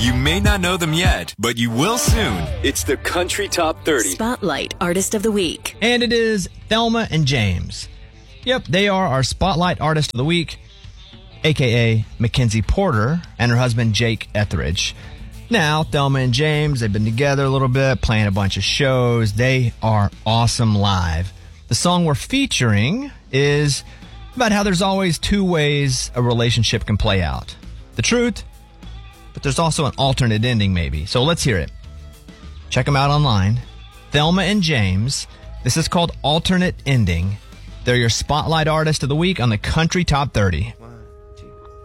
You may not know them yet, but you will soon. It's the Country Top 30. Spotlight Artist of the Week. And it is Thelma and James. Yep, they are our Spotlight Artist of the Week, a.k.a. Mackenzie Porter and her husband Jake Etheridge. Now, Thelma and James, they've been together a little bit, playing a bunch of shows. They are awesome live. The song we're featuring is about how there's always two ways a relationship can play out. The truth, but there's also an alternate ending maybe. So let's hear it. Check them out online. Thelma and James. This is called Alternate Ending. They're your Spotlight Artist of the Week on the Country Top 30.